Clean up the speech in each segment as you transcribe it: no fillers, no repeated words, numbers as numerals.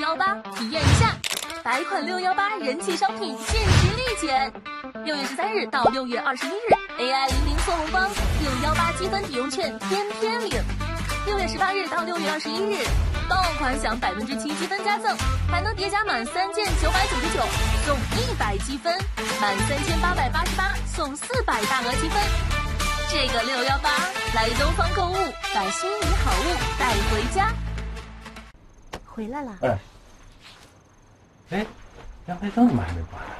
618体验一下，100款618人气商品限时立减。6月13日到6月21日 ，AI 00送红包，618积分抵用券天天领。6月18日到6月21日，爆款享7%积分加赠，还能叠加满3件999送100积分，满3888送400大额积分。这个618来东方购物，把心仪好物带回家。回来了。 阳台灯怎么还没关？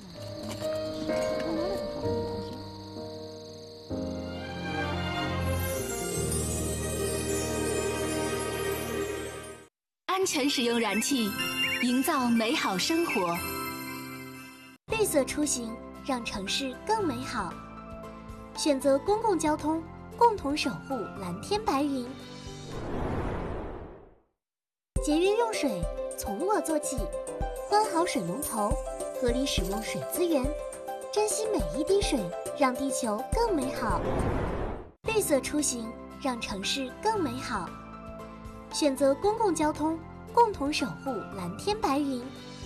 安全使用燃气，营造美好生活。 绿色出行，让城市更美好。选择公共交通，共同守护蓝天白云。节约用水，从我做起。关好水龙头，合理使用水资源，珍惜每一滴水，让地球更美好。绿色出行，让城市更美好。选择公共交通，共同守护蓝天白云。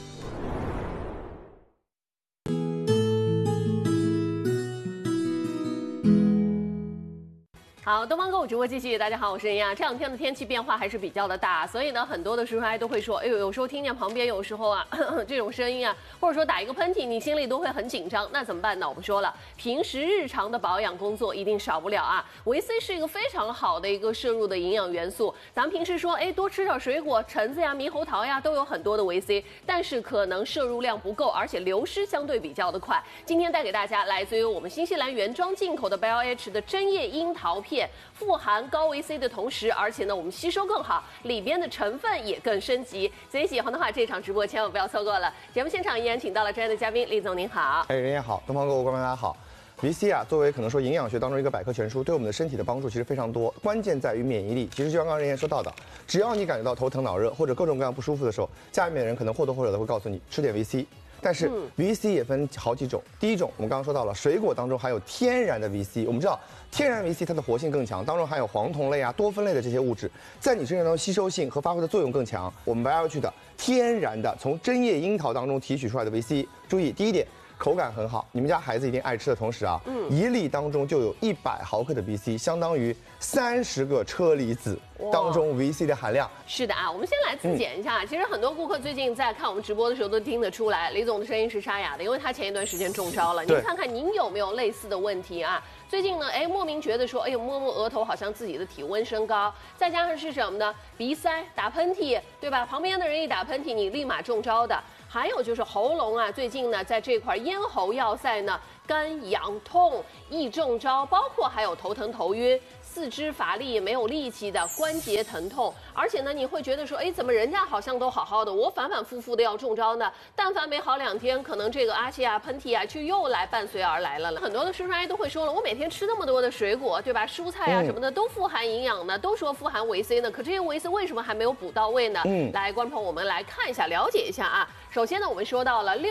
好，东方购物直播继续，大家好，我是任亚。这两天的天气变化还是比较的大，所以呢，很多的叔叔阿姨都会说，哎呦，有时候听见旁边有时候啊这种声音啊，或者说打一个喷嚏，你心里都会很紧张，那怎么办呢？我们说了，平时日常的保养工作一定少不了啊。维 C 是一个非常好的一个摄入的营养元素，咱们平时说，多吃点水果，橙子呀、猕猴桃呀，都有很多的维 C， 但是可能摄入量不够，而且流失相对比较的快。今天带给大家来自于我们新西兰原装进口的 BioH 的针叶樱桃片。富含高维 C 的同时，而且呢，我们吸收更好，里边的成分也更升级。所以喜欢的话，这场直播千万不要错过了。节目现场依然请到了专业的嘉宾，厉总您好。 人也好，东方购物观众大家好。维 C 啊，作为可能说营养学当中一个百科全书，对我们的身体的帮助其实非常多。关键在于免疫力。其实就像刚刚任言说到的，只要你感觉到头疼脑热或者各种各样不舒服的时候，家里面的人可能或多或少的会告诉你吃点维 C。但是维 C 也分好几种，第一种我们刚刚说到了，水果当中含有天然的维 C， 我们知道天然维 C 它的活性更强，当中含有黄酮类啊、多酚类的这些物质，在你身上当中吸收性和发挥的作用更强。我们 BioH 的天然的从针叶樱桃当中提取出来的维 C， 注意第一点，口感很好，你们家孩子一定爱吃的同时啊，1粒当中就有100毫克的 VC， 相当于30个车厘子当中 VC 的含量。 是的啊，我们先来自检一下。其实很多顾客最近在看我们直播的时候都听得出来，李总的声音是沙哑的，因为他前一段时间中招了。您看看您有没有类似的问题啊？最近呢，莫名觉得说，摸摸额头好像自己的体温升高，再加上是什么呢？鼻塞、打喷嚏，对吧？旁边的人一打喷嚏，你立马中招的。还有就是喉咙啊，最近呢，在这块咽喉要塞呢，干痒痛易中招，包括还有头疼头晕。四肢乏力、没有力气的关节疼痛，而且呢，你会觉得说，怎么人家好像都好好的，我反反复复的要中招呢？但凡没好2天，可能这个阿气啊、喷嚏啊，就又来伴随而来了。很多的叔叔阿姨都会说了，我每天吃那么多的水果，对吧？蔬菜啊什么的都富含营养呢，都说富含维 C 呢，可这些维 C 为什么还没有补到位呢？来，观众朋友，我们来看一下，了解一下啊。首先呢，我们说到了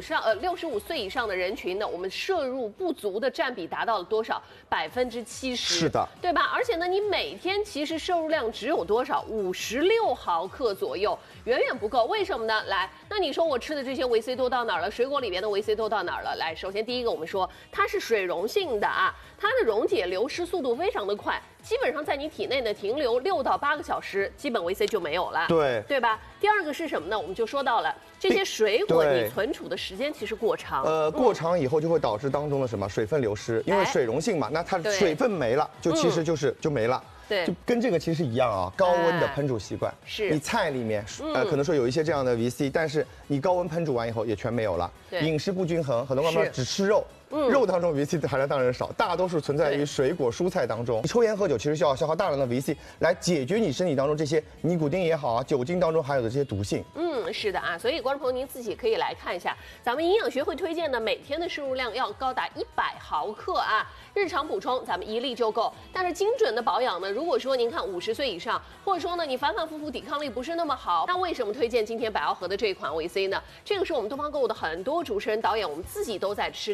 65岁以上的人群呢，我们摄入不足的占比达到了多少？70%。 是的， 对吧？而且呢，你每天其实摄入量只有多少？56毫克左右，远远不够。为什么呢？来，那你说我吃的这些维 C 都到哪儿了？水果里面的维 C 都到哪儿了？来，首先第一个我们说它是水溶性的啊，它的溶解流失速度非常的快。基本上在你体内呢停留6到8个小时，基本维 C 就没有了，对吧？第二个是什么呢？我们就说到了这些水果，你存储的时间其实过长， 过长以后就会导致当中的什么水分流失，因为水溶性嘛，那它水分没了，就其实就没了。 对， 就跟这个其实一样啊，高温的烹煮习惯， 是你菜里面可能说有一些这样的 VC， 但是你高温烹煮完以后也全没有了，饮食不均衡，很多妈妈只吃肉。肉当中 VC 的含量当然少，大多数存在于水果蔬菜当中。你抽烟喝酒其实需要消耗大量的 VC 来解决你身体当中这些尼古丁也好啊，酒精当中含有的这些毒性。 是的啊，所以观众朋友您自己可以来看一下，咱们营养学会推荐的每天的摄入量要高达100毫克啊，日常补充咱们1粒就够。但是精准的保养呢，如果说您看50岁以上，或者说呢你反反复复抵抗力不是那么好，那为什么推荐今天百奥和的这款维 C 呢？这个是我们东方购物的很多主持人导演我们自己都在吃的。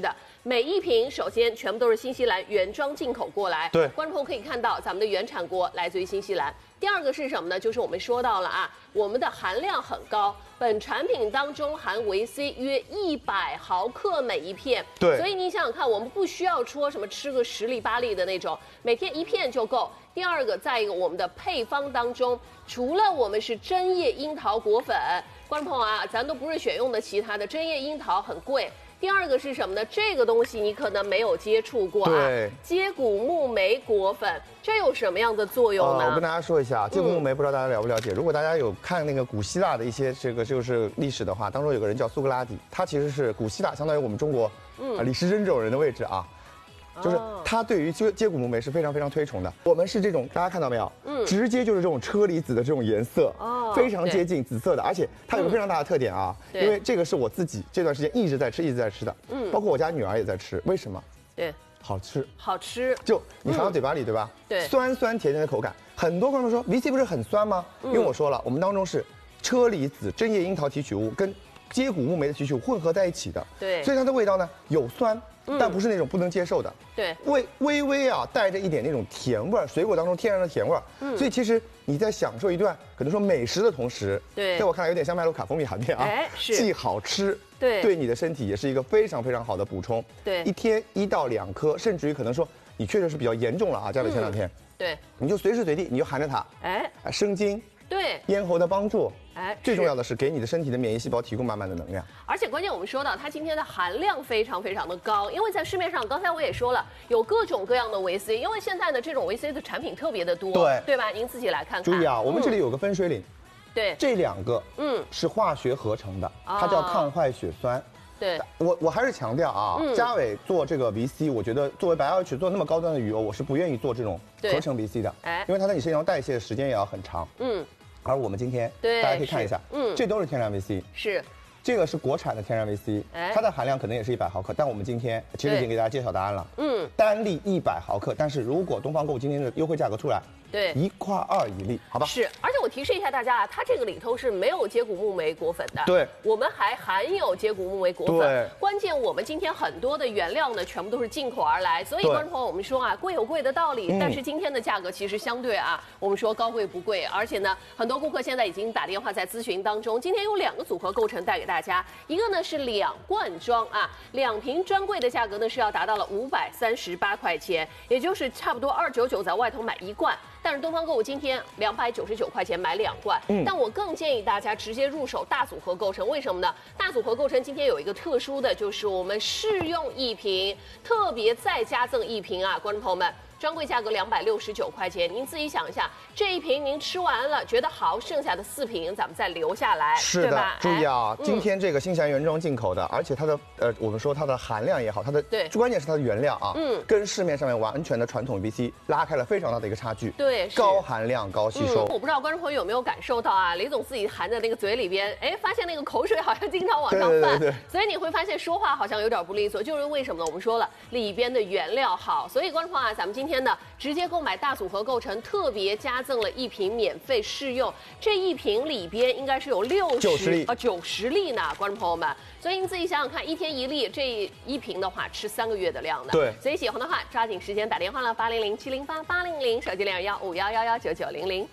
每一瓶首先全部都是新西兰原装进口过来， 对， 观众朋友可以看到咱们的原产国来自于新西兰。第二个是什么呢？就是我们说到了啊，我们的含量很高，本产品当中含维 C 约100毫克每一片， 对， 所以你想想看，我们不需要说什么吃个10粒8粒的那种，每天1片就够。第二个，再一个，我们的配方当中，除了我们是针叶樱桃果粉，观众朋友啊，咱都不是选用的其他的，针叶樱桃很贵。第二个是什么呢？这个东西你可能没有接触过啊， 对， 接骨木莓果粉，这有什么样的作用呢？ 我跟大家说一下，接骨木莓不知道大家了不了解？如果大家有看那个古希腊的一些这个就是历史的话，当中有个人叫苏格拉底，他其实是古希腊相当于我们中国李时珍这种人的位置啊。就是他对于接骨木莓是非常非常推崇的。我们是这种，大家看到没有？直接就是这种车厘子的这种颜色，非常接近紫色的，而且它有个非常大的特点啊，因为这个是我自己这段时间一直在吃的，包括我家女儿也在吃，为什么？ 对， 好吃， 好吃， 就你含到嘴巴里，对吧？ 对， 酸酸甜甜的口感。很多观众说 VC 不是很酸吗？因为我说了，我们当中是车厘子、针叶樱桃提取物跟接骨木莓的提取物混合在一起的， 对， 所以它的味道呢有酸。但不是那种不能接受的， 对， 微微啊带着一点那种甜味儿，水果当中天然的甜味儿，所以其实你在享受一段可能说美食的同时， 对， 在我看来有点像麦卢卡蜂蜜含片啊， 是既好吃， 对， 对你的身体也是一个非常非常好的补充， 对， 一天1到2颗，甚至于可能说你确实是比较严重了啊，加了前2天， 对， 你就随时随地你就含着它，生津， 对， 咽喉的帮助。最重要的是给你的身体的免疫细胞提供满满的能量， 而且关键我们说到它今天的含量非常非常的高，因为在市面上，刚才我也说了，有各种各样的维 C， 因为现在的这种维 C 的产品特别的多，对吧？您自己来看看。 注意啊，我们这里有个分水岭， 对， 这2个是化学合成的，它叫抗坏血酸。 对， 我还是强调啊，嘉伟做这个 VC， 我觉得作为白药曲做那么高端的鱼油，我是不愿意做这种合成 VC 的，因为它在你身上代谢的时间也要很长。而我们今天，大家可以看一下，这都是天然 VC， 是， 这个是国产的天然 VC，它的含量可能也是100毫克，但我们今天其实已经给大家揭晓答案了，单粒100毫克，但是如果东方购物今天的优惠价格出来，对，1块2一粒，好吧？ 是，而且我提示一下大家啊，它这个里头是没有接骨木莓果粉的， 对， 我们还含有接骨木莓果粉，对，关键我们今天很多的原料呢，全部都是进口而来，所以观众朋友，我们说啊，贵有贵的道理，但是今天的价格其实相对啊，我们说高贵不贵，而且呢，很多顾客现在已经打电话在咨询当中，今天有2个组合构成带给大家，一个呢是2罐装啊，2瓶专柜的价格呢是要达到了538块钱，也就是差不多299在外头买1罐。但是东方购物今天299块钱买2罐，但我更建议大家直接入手大组合构成，为什么呢？大组合构成今天有一个特殊的，就是我们试用1瓶，特别再加赠1瓶啊，观众朋友们。专柜价格269块钱，您自己想一下，这1瓶您吃完了觉得好，剩下的4瓶咱们再留下来， 是的，注意啊，今天这个新西兰原装进口的，而且它的我们说它的含量也好，它的关键是它的原料啊，跟市面上面完全的传统 VC 拉开了非常大的一个差距， 对， 高含量高吸收。 我不知道观众朋友有没有感受到啊，李总自己含在那个嘴里边，发现那个口水好像经常往上泛，所以你会发现说话好像有点不利索，就是为什么呢？我们说了里边的原料好，所以观众朋友啊，咱们今天呢直接购买大组合构成，特别加赠了1瓶免费试用。这1瓶里边应该是有90粒呢，观众朋友们。所以您自己想想看，1天1粒，这1瓶的话吃3个月的量的。 对。 所以喜欢的话，抓紧时间打电话了，800-708-800，手机021-5111-9900。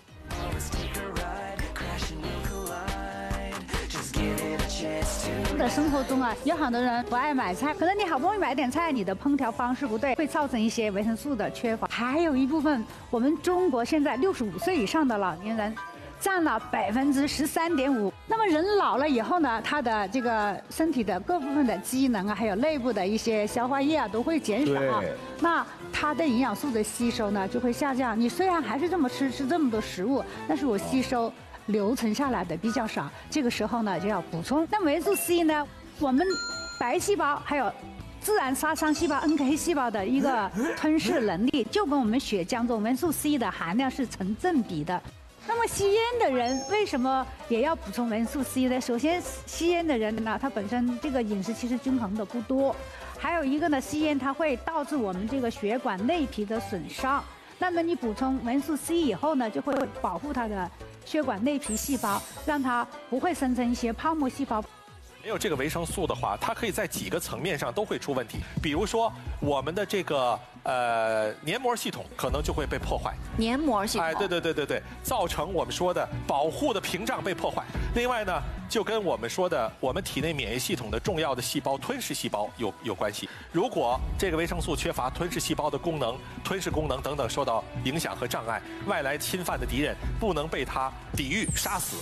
的生活中啊，有很多人不爱买菜，可能你好不容易买点菜，你的烹调方式不对，会造成一些维生素的缺乏。还有一部分，我们中国现在65岁以上的老年人占了13.5%。那么人老了以后呢，他的这个身体的各部分的机能啊，还有内部的一些消化液啊，都会减少。那它的营养素的吸收呢，就会下降。你虽然还是这么吃这么多食物，但是我吸收留存下来的比较少，这个时候呢就要补充。那维生素 C 呢，我们白细胞还有自然杀伤细胞 NK 细胞的一个吞噬能力，就跟我们血浆中维生素 C 的含量是成正比的。那么吸烟的人为什么也要补充维生素 C 呢？首先，吸烟的人呢，他本身这个饮食其实均衡的不多，还有一个呢，吸烟它会导致我们这个血管内皮的损伤。那么你补充维生素 C 以后呢，就会保护它的血管内皮细胞，让它不会生成一些泡沫细胞。 没有这个维生素的话，它可以在几个层面上都会出问题。比如说，我们的这个黏膜系统可能就会被破坏。 黏膜系统。 哎，对，造成我们说的保护的屏障被破坏。另外呢，就跟我们说的我们体内免疫系统的重要的细胞吞噬细胞有关系。如果这个维生素缺乏，吞噬细胞的功能、吞噬功能等等受到影响和障碍，外来侵犯的敌人不能被它抵御杀死。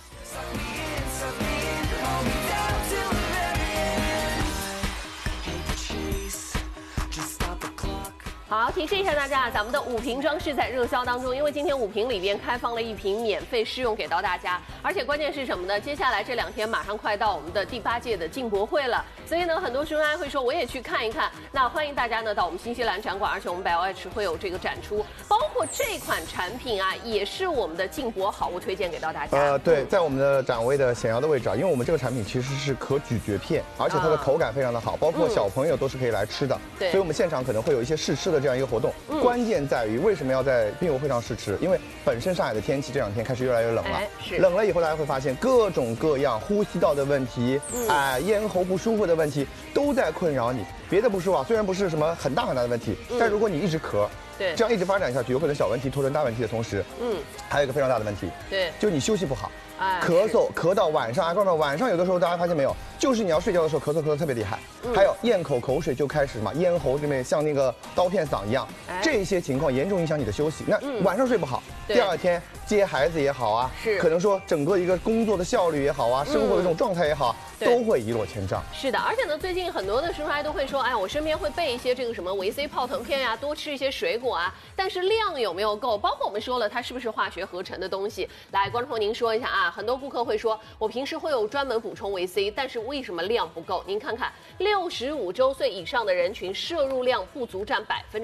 好，提示一下大家，咱们的5瓶装饰在热销当中，因为今天5瓶里边开放了1瓶免费试用给到大家，而且关键是什么呢？接下来这2天马上快到我们的第8届的进博会了，所以呢，很多学员会说我也去看一看。那欢迎大家呢到我们新西兰展馆，而且我们BioH会有这个展出，包括这款产品啊，也是我们的进博好物推荐给到大家。 对，在我们的展位的显要的位置啊，因为我们这个产品其实是可咀嚼片，而且它的口感非常的好，包括小朋友都是可以来吃的。 对， 所以我们现场可能会有一些试吃的这样一个活动。关键在于为什么要在病友会上试吃？因为本身上海的天气这2天开始越来越冷了，冷了以后大家会发现各种各样呼吸道的问题，咽喉不舒服的问题都在困扰你。别的不说啊，虽然不是什么很大很大的问题，但如果你一直咳， 对， 这样一直发展下去，有可能小问题拖成大问题的同时，还有一个非常大的问题， 对， 就是你休息不好。咳嗽咳到晚上，晚上有的时候大家发现没有，就是你要睡觉的时候咳嗽特别厉害，还有咽口水就开始嘛，咽喉这边像那个刀片嗓一样，这些情况严重影响你的休息。那晚上睡不好，第2天接孩子也好啊，可能说整个一个工作的效率也好啊，生活的这种状态也好，都会一落千丈。 是的，而且呢，最近很多的叔叔阿姨都会说，哎，我身边会备一些这个什么维 C 泡腾片呀，多吃一些水果啊，但是量有没有够？包括我们说了，它是不是化学合成的东西？来，观众朋友您说一下啊，很多顾客会说，我平时会有专门补充维 C， 但是为什么量不够？您看看，65周岁以上的人群摄入量不足占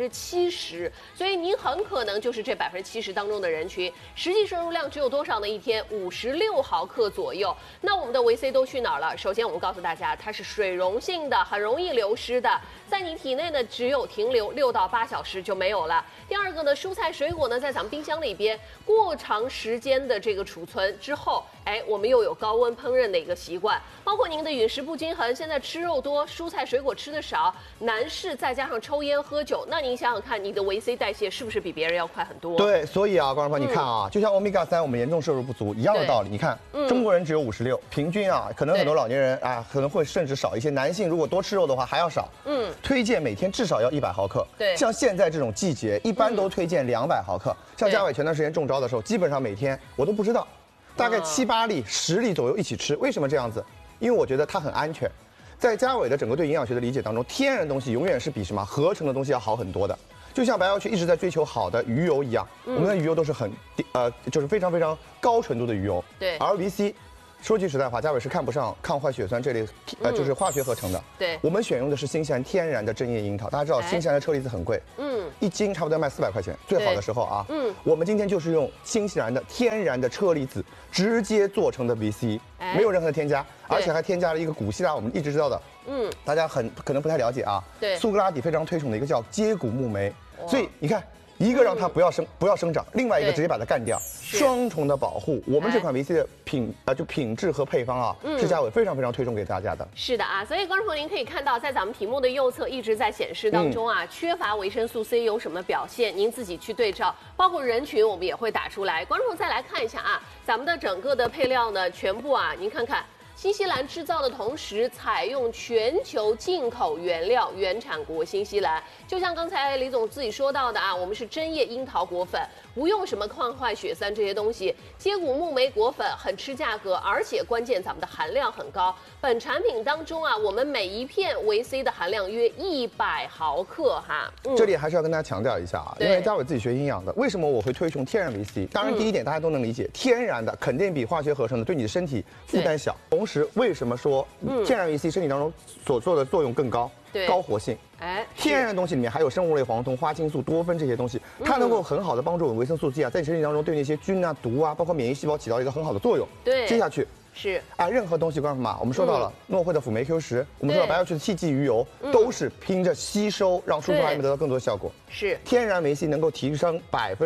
70%，所以您很可能就是这70%当中的人群。实际摄入量只有多少呢？一天56毫克左右。那我们的维 C 都去哪儿了？首先我们告诉大家，它是水溶性的，很容易流失的，在你体内呢只有停留6到8小时就没有了。第2个呢，蔬菜水果呢在咱们冰箱里边过长时间的这个储存之后，我们又有高温烹饪的一个习惯，包括您的饮食不均衡，现在吃肉多，蔬菜水果吃的少，男士再加上抽烟喝酒，那您想想看，你的维 C 代谢是不是比别人要快很多？ 对，所以啊，观众朋友，你看啊，就像欧米伽3我们严重摄入不足一样的道理。你看，中国人只有56，平均啊，可能很多老年人啊可能会甚至少一些，男性如果多吃肉的话还要少。推荐每天至少要100毫克。 对， 像现在这种季节，一般都推荐200毫克。像嘉伟前段时间中招的时候，基本上每天我都不知道，大概7、8粒、10粒左右一起吃。为什么这样子？因为我觉得它很安全。在嘉伟的整个对营养学的理解当中，天然的东西永远是比什么合成的东西要好很多的。就像BioH一直在追求好的鱼油一样，我们的鱼油都是就是非常非常高纯度的鱼油。 对， 而VC。说句实在话，嘉伟是看不上抗坏血酸这类，就是化学合成的。 对， 我们选用的是新西兰天然的针叶樱桃。大家知道新西兰的车厘子很贵，1斤差不多要卖400块钱，最好的时候啊。我们今天就是用新西兰的天然的车厘子直接做成的 VC，没有任何的添加，而且还添加了一个古希腊我们一直知道的，大家可能不太了解啊。 对， 苏格拉底非常推崇的一个叫接骨木莓，所以你看。一个让它不要生长，另外一个直接把它干掉，双重的保护。我们这款维 C 的品质和配方啊，是嘉伟非常非常推崇给大家的。 是的啊，所以观众朋友您可以看到，在咱们题目的右侧一直在显示当中啊，缺乏维生素 C 有什么表现？您自己去对照，包括人群我们也会打出来。观众再来看一下啊，咱们的整个的配料呢，全部啊，您看看。新西兰制造的同时，采用全球进口原料，原产国新西兰。就像刚才李总自己说到的啊，我们是针叶樱桃果粉，不用什么抗坏血酸这些东西。接骨木莓果粉很吃价格，而且关键咱们的含量很高。本产品当中啊，我们每一片维 C 的含量约100毫克哈。 这里还是要跟大家强调一下啊，因为嘉伟自己学营养的，为什么我会推崇天然维 C？ 当然第一点大家都能理解，天然的肯定比化学合成的对你的身体负担小。同时，为什么说天然维 C 身体当中所做的作用更高？高活性。天然的东西里面还有生物类黄酮、花青素、多酚这些东西，它能够很好的帮助我们维生素 G 啊，在你身体当中对那些菌啊、毒啊，包括免疫细胞起到一个很好的作用。 对， 接下去是啊，任何东西，观众朋友们，我们说到了诺惠的辅酶 Q10，我们说到白药区的 TG 鱼油，都是拼着吸收，让输出还没得到更多的效果。 是天然维 C 能够提升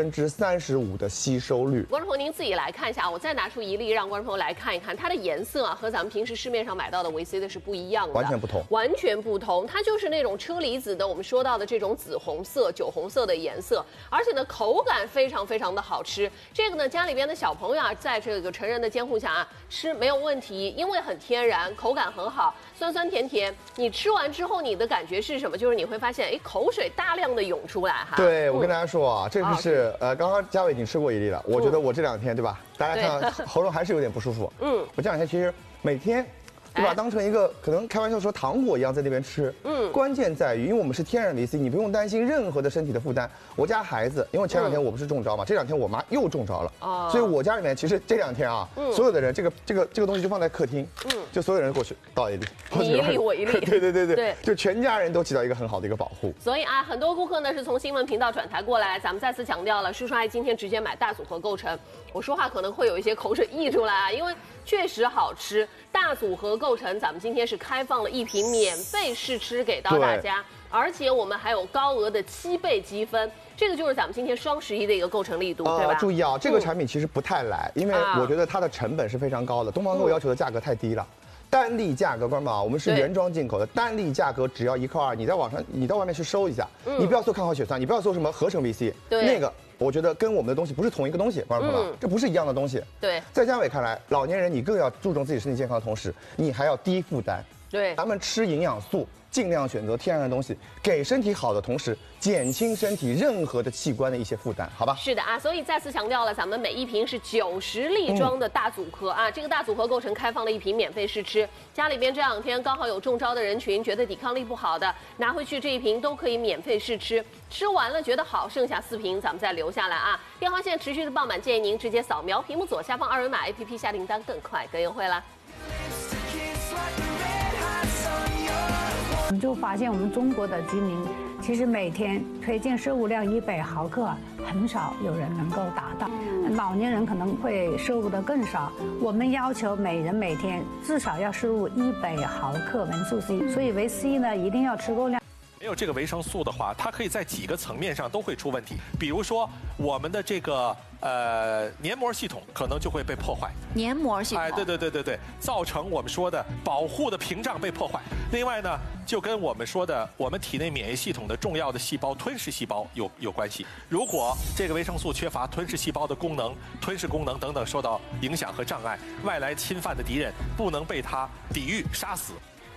35%的吸收率。 观众朋友，您自己来看一下，我再拿出一粒让观众朋友来看一看，它的颜色啊，和咱们平时市面上买到的维 C 的是不一样的， 完全不同， 完全不同。它就是那种车厘子的，我们说到的这种紫红色、酒红色的颜色，而且呢，口感非常非常的好吃。这个呢，家里边的小朋友啊，在这个成人的监护下啊，吃没有问题，因为很天然，口感很好，酸酸甜甜。你吃完之后，你的感觉是什么？就是你会发现，哎，口水大量的涌出来哈。 对，我跟大家说啊，这个是刚刚嘉伟已经吃过一粒了，我觉得我这2天对吧，大家看喉咙还是有点不舒服。我这2天其实每天。就把它当成一个可能开玩笑说糖果一样在那边吃。关键在于，因为我们是天然维 C， 你不用担心任何的身体的负担。我家孩子，因为前2天我不是中招嘛，这2天我妈又中招了。所以我家里面其实这2天啊，所有的人这个东西就放在客厅，就所有人过去倒一粒， 你一粒我一粒。 对，就全家人都起到一个很好的一个保护。 所以啊，很多顾客呢是从新闻频道转台过来，咱们再次强调了，叔叔阿姨今天直接买大组合构成。我说话可能会有一些口水溢出来啊，因为确实好吃。大组合构成，咱们今天是开放了1瓶免费试吃给到大家，而且我们还有高额的7倍积分，这个就是咱们今天双11的一个构成力度，对吧？ 注意啊，这个产品其实不太来，因为我觉得它的成本是非常高的，东方给我要求的价格太低了。单粒价格，观众们，我们是原装进口的，单粒价格只要1块2，你在网上，你到外面去搜一下，你不要搜看好血栓，你不要搜什么合成 VC， 那个我觉得跟我们的东西不是同一个东西，观众朋友们，这不是一样的东西。 对， 在嘉伟看来，老年人你更要注重自己身体健康的同时，你还要低负担。 对， 咱们吃营养素，尽量选择天然的东西，给身体好的同时，减轻身体任何的器官的一些负担，好吧？ 是的啊，所以再次强调了，咱们每1瓶是90粒装的大组合啊，这个大组合构成开放了1瓶免费试吃，家里边这2天刚好有中招的人群，觉得抵抗力不好的，拿回去这1瓶都可以免费试吃，吃完了觉得好，剩下4瓶咱们再留下来啊。电话线持续的爆满，建议您直接扫描屏幕左下方2维码 APP 下订单，更快更优惠啦。 我们就发现，我们中国的居民其实每天推荐摄入量100毫克，很少有人能够达到。老年人可能会摄入的更少。我们要求每人每天至少要摄入100毫克维生素 C， 所以维 C 呢一定要吃够量。 没有这个维生素的话，它可以在几个层面上都会出问题。比如说，我们的这个黏膜系统可能就会被破坏。 黏膜系统， 哎，对，造成我们说的保护的屏障被破坏。另外呢，就跟我们说的我们体内免疫系统的重要的细胞吞噬细胞有关系。如果这个维生素缺乏，吞噬细胞的功能、吞噬功能等等受到影响和障碍，外来侵犯的敌人不能被它抵御杀死。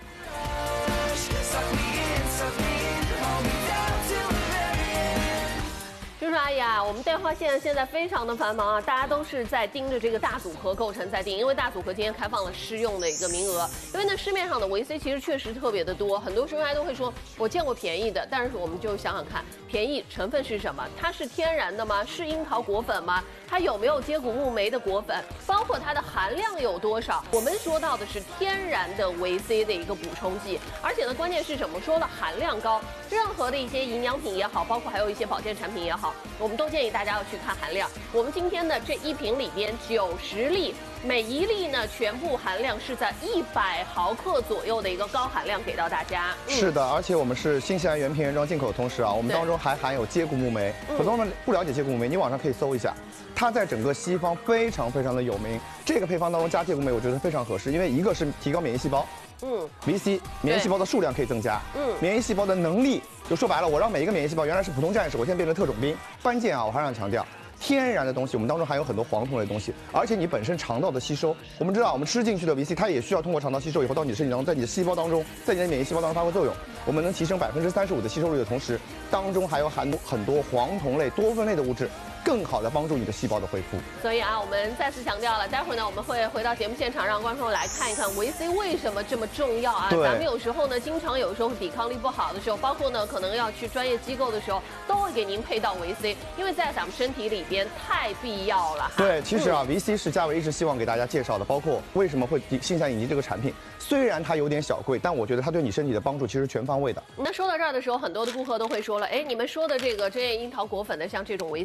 叔叔阿姨啊，我们电话线现在非常的繁忙啊，大家都是在盯着这个大组合构成在订，因为大组合今天开放了试用的一个名额。因为呢，市面上的维 C 其实确实特别的多，很多叔叔阿姨都会说，我见过便宜的，但是我们就想想看，便宜成分是什么？它是天然的吗？是樱桃果粉吗？它有没有接骨木莓的果粉？包括它的含量有多少？我们说到的是天然的维 C 的一个补充剂，而且呢，关键是什么？说了含量高，任何的一些营养品也好，包括还有一些保健产品也好，我们都建议大家要去看含量。我们今天的这1瓶里边90粒，每1粒呢全部含量是在100毫克左右的一个高含量给到大家。 是的，而且我们是新西兰原瓶原装进口的同时啊，我们当中还含有接骨木莓。很多人不了解接骨木莓，你网上可以搜一下，它在整个西方非常的有名。这个配方当中加接骨木莓，我觉得非常合适，因为一个是提高免疫细胞。VC 免疫细胞的数量可以增加，免疫细胞的能力，就说白了，我让每一个免疫细胞原来是普通战士，我现在变成特种兵。关键啊，我还想强调，天然的东西，我们当中含有很多黄酮类的东西，而且你本身肠道的吸收，我们知道我们吃进去的 VC， 它也需要通过肠道吸收以后到你的身体当中，在你的细胞当中，在你的免疫细胞当中发挥作用。我们能提升35%的吸收率的同时，当中还有很多黄酮类、多酚类的物质。更好的帮助你的细胞的恢复。 所以啊，我们再次强调了，待会儿呢我们会回到节目现场，让观众来看一看维 C 为什么这么重要啊。咱们有时候呢，经常有时候抵抗力不好的时候，包括呢可能要去专业机构的时候，都会给您配到维 C， 因为在咱们身体里边太必要了。 对，其实啊，维 C 是嘉伟一直希望给大家介绍的，包括为什么会新西兰引进这个产品。虽然它有点小贵，但我觉得它对你身体的帮助其实全方位的。 那说到这儿的时候，很多的顾客都会说了，哎，你们说的这个樱桃果粉的，像这种维 C 片，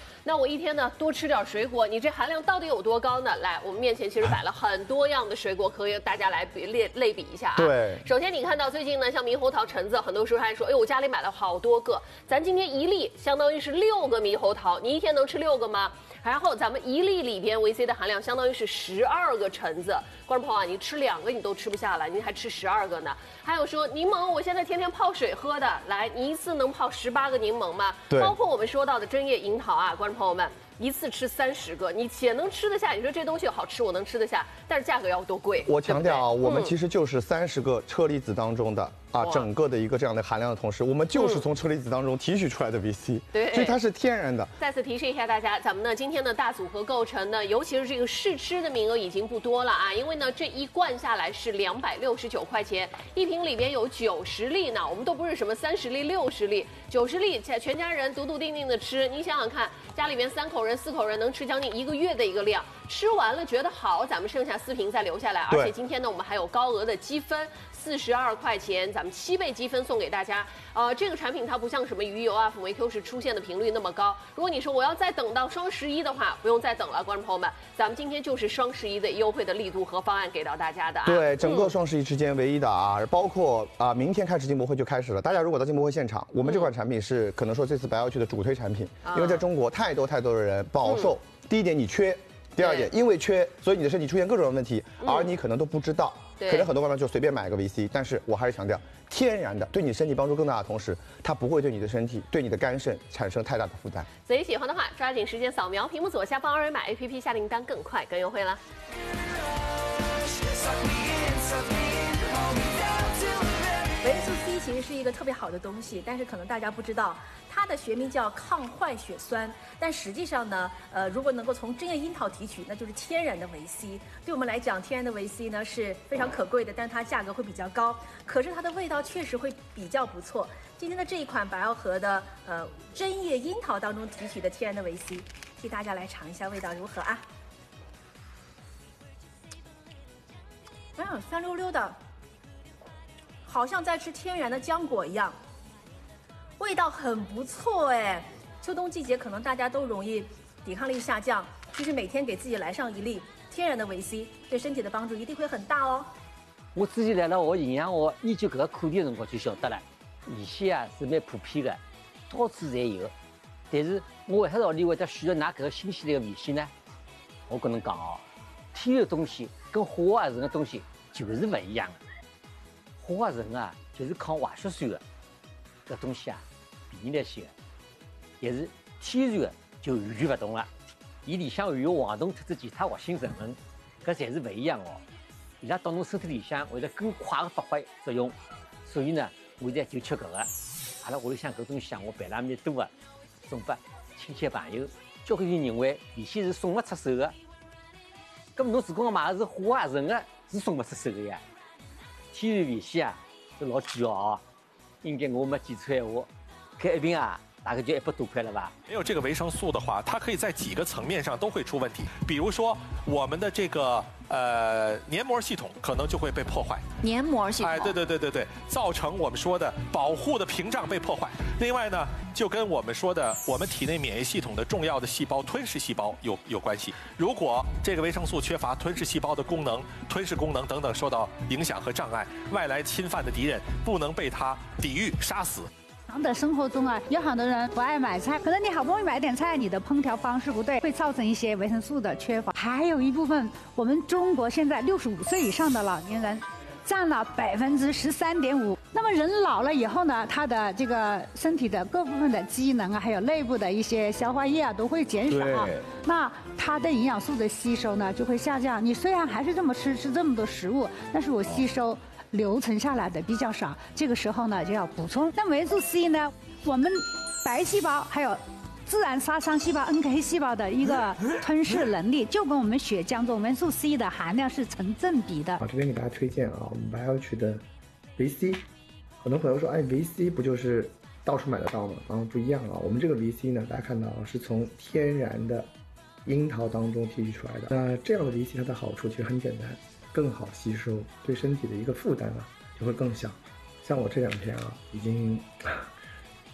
那我一天呢多吃点水果，你这含量到底有多高呢？来，我们面前其实摆了很多样的水果，可以大家来类比一下啊。 对， 首先你看到最近呢，像猕猴桃、橙子，很多时候还说，哎，我家里买了好多个，咱今天1粒相当于是6个猕猴桃，你一天能吃6个吗？然后咱们1粒里边维 C 的含量相当于是12个橙子，观众朋友啊，你吃2个你都吃不下来，你还吃12个呢？还有说柠檬，我现在天天泡水喝的，来，你一次能泡18个柠檬吗？ 对， 包括我们说到的针叶樱桃啊，观众朋友们。一次吃30个，你且能吃得下。你说这东西好吃，我能吃得下，但是价格要多贵？ 我强调啊，我们其实就是30个车厘子当中的整个的一个这样的含量的同时，我们就是从车厘子当中提取出来的 VC， 对， 所以它是天然的。 再次提示一下大家，咱们呢今天的大组合构成呢，尤其是这个试吃的名额已经不多了啊，因为呢这一罐下来是269块钱，一瓶里边有90粒呢，我们都不是什么30粒、60粒，90粒，全家人笃笃定定的吃，你想想看，家里边3口人、4口人能吃将近1个月的一个量，吃完了觉得好，咱们剩下4瓶再留下来，而且今天呢我们还有高额的积分，42块钱，咱们7倍积分送给大家。这个产品它不像什么鱼油啊、辅酶 Q 是出现的频率那么高。如果你说我要再等到双11的话，不用再等了，观众朋友们，咱们今天就是双11的优惠的力度和方案给到大家的啊。 对，整个双11之间唯一的啊，包括明天开始进博会就开始了。大家如果到进博会现场，我们这款产品是可能说这次白要去的主推产品，因为在中国太多的人饱受。第一点，你缺。第二点，因为缺，所以你的身体出现各种问题，而你可能都不知道。可能很多观众就随便买个 VC， 但是我还是强调，天然的对你身体帮助更大的同时，它不会对你的身体、对你的肝肾产生太大的负担。 所以喜欢的话，抓紧时间扫描屏幕左下方2维码 APP 下订单，更快更优惠了。 维生素 C 其实是一个特别好的东西，但是可能大家不知道，它的学名叫抗坏血酸，但实际上呢，如果能够从针叶樱桃提取，那就是天然的维 C。对我们来讲，天然的维 C 呢是非常可贵的，但它价格会比较高，可是它的味道确实会比较不错。今天的这一款百奥和的针叶樱桃当中提取的天然的维 C， 替大家来尝一下味道如何啊？酸溜溜的。好像在吃天然的浆果一样，味道很不错哎。秋冬季节可能大家都容易抵抗力下降，其实每天给自己来上1粒天然的维 C， 对身体的帮助一定会很大哦。 我之前来了学营养学研究搿个课题的辰光就晓得了，维 C 啊是蛮普遍的，到处侪有。但是我为啥道理会得选择拿搿个新鲜的维 C 呢？我跟侬讲哦，天然的东西跟化合成的东西就是不一样的。化合成啊，就是抗坏血酸的，搿东西啊，便宜来些，但是天然的就完全不同了。伊里向含有黄酮特质其他活性成分，搿侪是不一样哦。伊拉到侬身体里向会得更快的发挥作用，所以呢，我现在就吃搿个。阿拉屋里向搿东西啊，我备了蛮多的，送拨亲戚朋友。交关人认为维 C是送勿出手的，咁侬如果买的是化合成的，是送勿出手的呀。天然维 C 啊，是老贵哦，应该我没记错闲话，搿一瓶啊，大概就100多块了吧。 没有这个维生素的话，它可以在几个层面上都会出问题，比如说我们的这个黏膜系统可能就会被破坏。 黏膜系统， 哎，对，造成我们说的保护的屏障被破坏。另外呢，就跟我们说的我们体内免疫系统的重要的细胞吞噬细胞有关系。如果这个维生素缺乏，吞噬细胞的功能、吞噬功能等等受到影响和障碍，外来侵犯的敌人不能被它抵御杀死。 常的生活中啊，有很多人不爱买菜，可能你好不容易买点菜，你的烹调方式不对，会造成一些维生素的缺乏。还有一部分，我们中国现在65岁以上的老年人占了13.5%。那么人老了以后呢，他的这个身体的各部分的机能啊，还有内部的一些消化液啊，都会减少。那它的营养素的吸收呢，就会下降。你虽然还是这么吃这么多食物，但是我吸收留存下来的比较少，这个时候呢就要补充。那维生素 C 呢，我们白细胞还有自然杀伤细胞 NK 细胞的一个吞噬能力，就跟我们血浆中维生素 C 的含量是成正比的。 这边给大家推荐啊，我们白要取的维 C。很多朋友说，哎，维 C 不就是到处买得到吗？不一样啊，我们这个维 C 呢，大家看到是从天然的樱桃当中提取出来的。那这样的维 C 它的好处其实很简单，更好吸收，对身体的一个负担啊就会更小。像我这2天啊，已经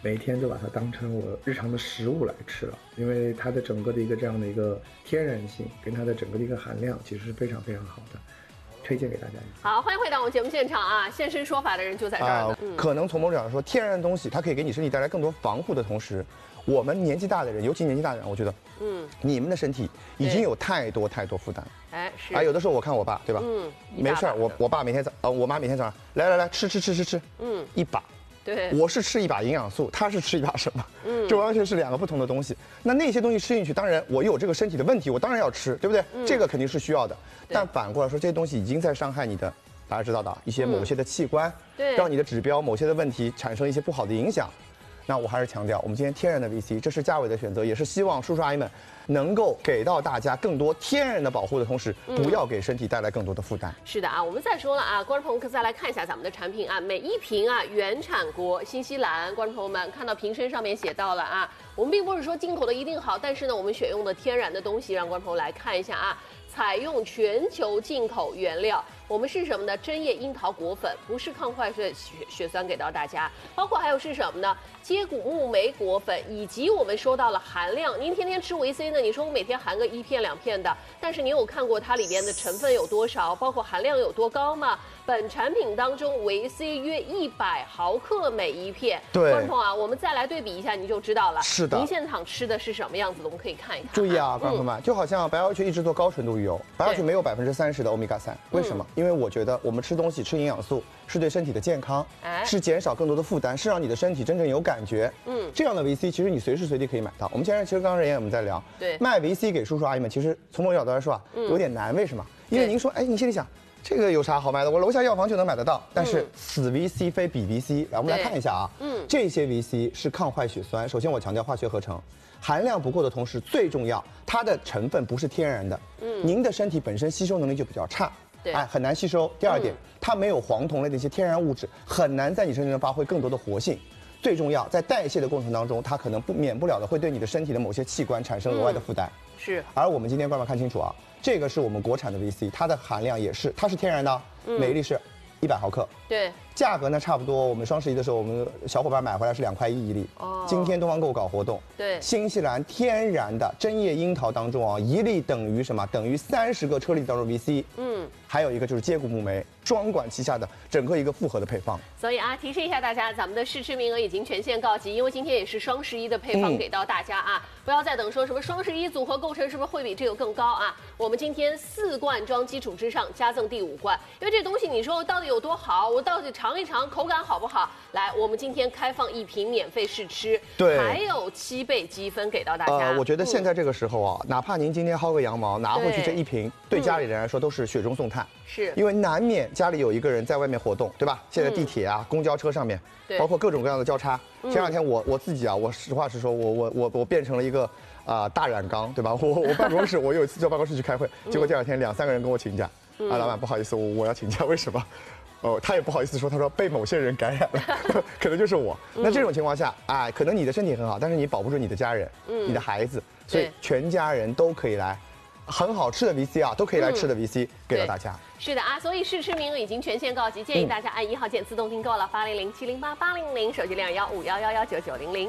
每天都把它当成我日常的食物来吃了，因为它的整个的一个这样的一个天然性跟它的整个的一个含量其实是非常非常好的，推荐给大家。 好，欢迎回到我们节目现场啊！现身说法的人就在这儿呢。 可能从某种角度说，天然的东西它可以给你身体带来更多防护的同时，我们年纪大的人，尤其年纪大的人，我觉得，你们的身体已经有太多负担。 哎，是啊，有的时候我看我爸，对吧？没事儿，我爸每天我妈每天早上来吃，一把。 对， 我是吃一把营养素，他是吃一把什么？这完全是两个不同的东西。那些东西吃进去，当然我有这个身体的问题，我当然要吃，对不对？这个肯定是需要的。但反过来说，这些东西已经在伤害你的，大家知道的一些某些的器官，让你的指标某些的问题产生一些不好的影响。那我还是强调，我们今天天然的 VC， 这是嘉伟的选择，也是希望叔叔阿姨们能够给到大家更多天然的保护的同时，不要给身体带来更多的负担。 是的啊，我们再说了啊，观众朋友可再来看一下咱们的产品啊，每一瓶啊原产国新西兰，观众朋友们看到瓶身上面写到了啊，我们并不是说进口的一定好，但是呢，我们选用的天然的东西，让观众朋友来看一下啊。采用全球进口原料，我们是什么呢？针叶樱桃果粉，不是抗坏血酸给到大家，包括还有是什么呢？接骨木莓果粉，以及我们说到了含量，您天天吃维 C 呢？你说我每天含个1片2片的，但是你有看过它里边的成分有多少，包括含量有多高吗？本产品当中维 C 约100毫克每一片。 对， 观众朋友啊，我们再来对比一下，你就知道了。 是的， 您现场吃的是什么样子的？我们可以看一看。 注意啊，观众朋友们，就好像白要去一直做高纯度鱼油，白要去没有30%的欧米伽3，为什么？因为我觉得我们吃东西吃营养素是对身体的健康，是减少更多的负担，是让你的身体真正有感觉。这样的 VC 其实你随时随地可以买到。我们其实刚刚人也我们在聊， 对， 卖 VC 给叔叔阿姨们，其实从某种角度来说啊，有点难。为什么？因为您说，哎，你心里想，这个有啥好买的？我楼下药房就能买得到。但是此 VC 非彼 VC， 来我们来看一下啊，这些 VC 是抗坏血酸。首先我强调化学合成。含量不够的同时，最重要，它的成分不是天然的。您的身体本身吸收能力就比较差，很难吸收。第二点，它没有黄酮类的一些天然物质，很难在你身体中发挥更多的活性。最重要，在代谢的过程当中，它可能免不了的会对你的身体的某些器官产生额外的负担。 是。 而我们今天观众看清楚啊，这个是我们国产的 VC， 它的含量也是，它是天然的，每一粒是100毫克。 对。价格呢差不多，我们双11的时候，我们小伙伴买回来是2块1一粒。今天东方购搞活动， 对， 新西兰天然的针叶樱桃当中啊，一粒等于什么？等于30个车厘子当中 VC。还有一个就是接骨木莓，专管齐下的整个一个复合的配方。 所以啊，提示一下大家，咱们的试吃名额已经全线告急，因为今天也是双11的配方给到大家啊，不要再等说什么双11组合构成是不是会比这个更高啊？我们今天4罐装基础之上加赠第5罐，因为这东西你说到底有多好，我到底尝一尝口感好不好？来，我们今天开放1瓶免费试吃， 对， 还有7倍积分给到大家。 我觉得现在这个时候啊，哪怕您今天薅个羊毛拿回去这1瓶，对家里人来说都是雪中送炭。 是， 因为难免家里有一个人在外面活动，对吧？现在地铁啊、公交车上面，包括各种各样的交叉。前两天我自己啊，我实话实说，我变成了一个大染缸，对吧？我办公室，我有一次叫办公室去开会，结果第2天2、3个人跟我请假，老板不好意思，我要请假，为什么？他也不好意思说，他说被某些人感染了，可能就是我。那这种情况下，可能你的身体很好，但是你保不住你的家人、你的孩子，所以全家人都可以来。很好吃的 VC 啊，都可以来吃的 VC 给到大家。 是的啊，所以试吃名额已经全线告急，建议大家按1号键自动订购了800-708-800，手机021-5111-9900。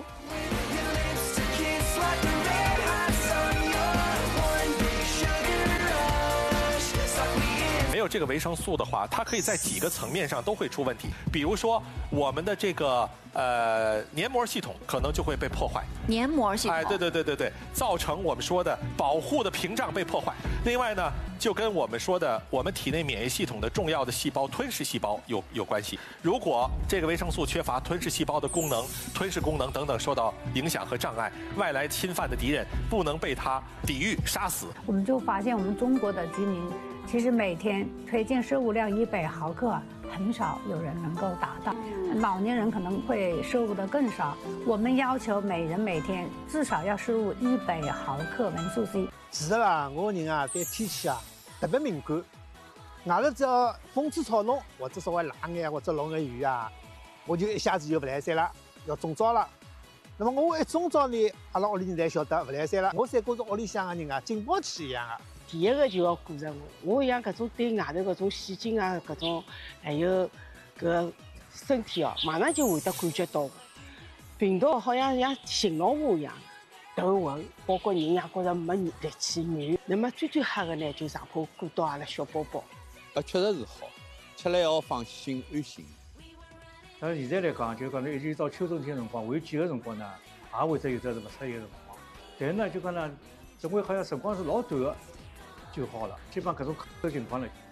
没有这个维生素的话，它可以在几个层面上都会出问题。比如说，我们的这个黏膜系统可能就会被破坏。 黏膜系统， 对，造成我们说的保护的屏障被破坏。另外呢，就跟我们说的我们体内免疫系统的重要的细胞吞噬细胞有关系。如果这个维生素缺乏，吞噬细胞的功能、吞噬功能等等受到影响和障碍，外来侵犯的敌人不能被它抵御杀死。 我们就发现我们中国的居民。其实每天推荐摄入量100毫克，很少有人能够达到。老年人可能会摄入的更少。我们要求每人每天至少要摄入100毫克维素 C。 其实啊，我人啊对天气啊特别敏感。外头只要风吹草动，或者稍微冷眼或者落个雨啊，我就一下子就不来三了，要中招了。那么我一中招呢，阿拉屋里人才晓得不来三了。我才觉着屋里向的人啊，警报器一样的。 第一个就要顾着我像搿种对外头搿种细菌啊，搿种还有搿身体哦，马上就会得感觉到。 病毒好像新老虎一样，头昏，包括人也觉着没力气软。那么最吓的呢，就上坡赶到阿拉小宝宝。 确实是好，吃了要放心安心。 但是现在来讲，就讲呢，一直到秋冬天辰光，还有几个辰光呢，也会得有这勿适宜的辰光。但是呢，就讲呢，这回好像辰光是老短的就好了，基本上搿种口头情况呢。